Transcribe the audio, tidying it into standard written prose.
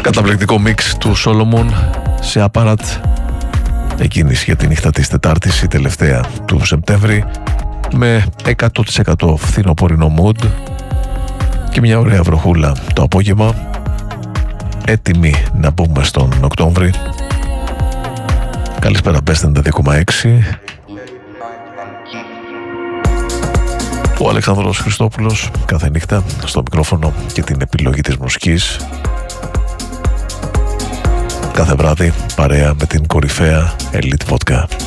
Καταπληκτικό μίξ του Solomon σε Apparat, εκείνης για τη νύχτα της Τετάρτης, η τελευταία του Σεπτέμβρη, με 100% φθινοπορεινό mood και μια ωραία βροχούλα το απόγευμα, έτοιμοι να μπούμε στον Οκτώβρη. Καλησπέρα, Best 92,6. Ο Αλεξάνδρος Χριστόπουλος κάθε νύχτα στο μικρόφωνο και την επιλογή της μουσικής. Κάθε βράδυ παρέα με την κορυφαία Elite Vodka.